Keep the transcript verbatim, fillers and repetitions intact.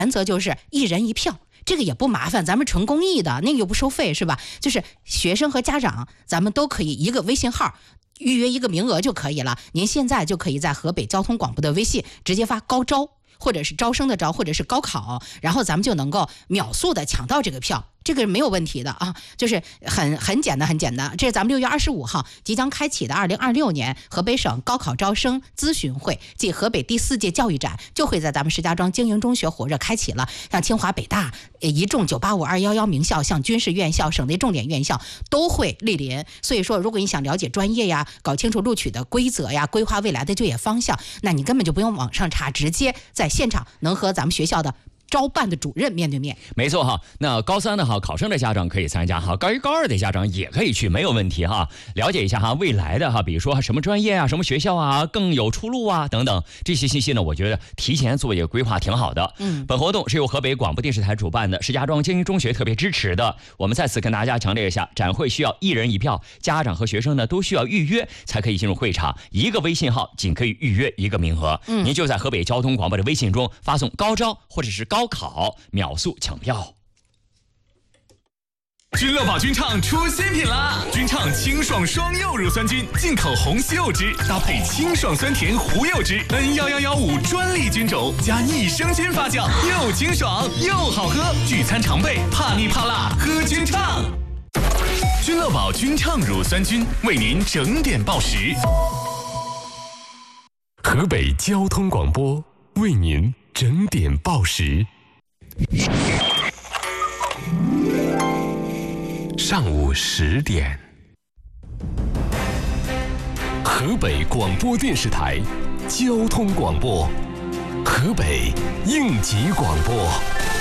原则就是一人一票，这个也不麻烦，咱们纯公益的，那个又不收费，是吧？就是学生和家长，咱们都可以一个微信号预约一个名额就可以了。您现在就可以在河北交通广播的微信直接发高招，或者是招生的招，或者是高考，然后咱们就能够秒速的抢到这个票，这个是没有问题的啊，就是很很简单很简单。这是咱们六月二十五号即将开启的二零二六年河北省高考招生咨询会暨河北第四届教育展，就会在咱们石家庄经营中学火热开启了。像清华、北大、一众九八五、二一一名校，像军事院校、省内重点院校都会莅临。所以说，如果你想了解专业呀，搞清楚录取的规则呀，规划未来的就业方向，那你根本就不用网上查，直接在现场能和咱们学校的招办的主任面对面。 没错哈，那高三的哈考生的家长可以参加哈，高一高二的家长也可以去，没有问题哈。了解一下哈未来的哈，比如说什么专业啊、什么学校啊更有出路啊等等这些信息呢，我觉得提前做一个规划挺好的。嗯，本活动是由河北广播电视台主办的，石家庄精英中学特别支持的。我们再次跟大家强调一下，展会需要一人一票，家长和学生呢都需要预约才可以进入会场，一个微信号仅可以预约一个名额。嗯，您就在河北交通广播的微信中发送高招或者是高考，秒速抢票。 君乐宝君畅出新品啦！君畅清爽双柚乳酸菌，进口红西柚汁，搭配清爽酸甜胡柚汁 N 一一一五专利菌种，加益生菌发酵，又清爽又好喝。聚餐常备，怕腻怕辣，喝君畅。君乐宝君畅乳酸菌为您整点报时。 河北交通广播为您整点报时。上午十点，河北广播电视台交通广播，河北应急广播。